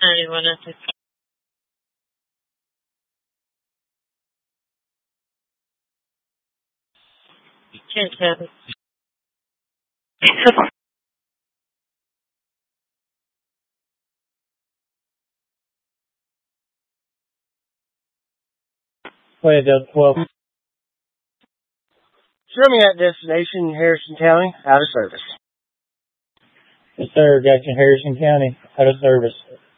91 10-7. Play Delta 12. Show me that destination, Harrison County, out of service. Yes, sir. Got you, Harrison County, out of service.